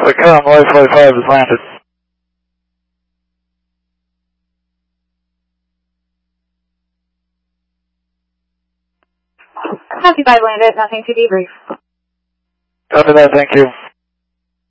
The Con Life Flight 5 has landed. Copy 5 landed, nothing to debrief. Copy that, thank you.